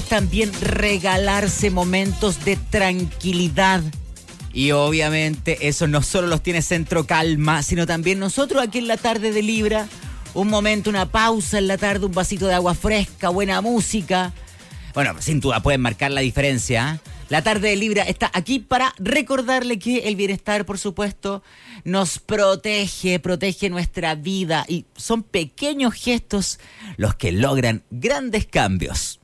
también regalarse momentos de tranquilidad. Y obviamente eso no solo los tiene Centro Calma, sino también nosotros aquí en la tarde de Libra. Un momento, una pausa en la tarde, un vasito de agua fresca, buena música. Bueno, sin duda pueden marcar la diferencia, ¿eh? La tarde de Libra está aquí para recordarle que el bienestar, por supuesto, nos protege nuestra vida. Y son pequeños gestos los que logran grandes cambios.